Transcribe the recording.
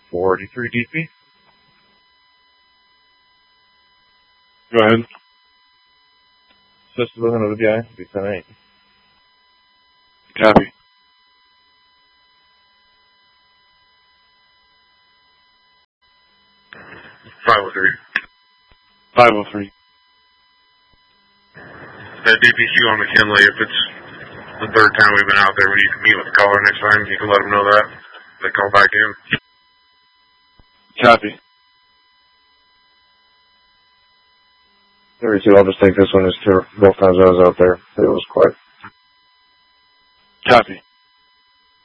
43 DP. Go ahead. Just looking at the guy, be 10-8. Copy. .503. That DPQ on McKinley, if it's the third time we've been out there, when you can meet with the caller next time, you can let them know that. They call back in. Copy. 32, I'll just take this one as to both times I was out there. It was quiet. Copy.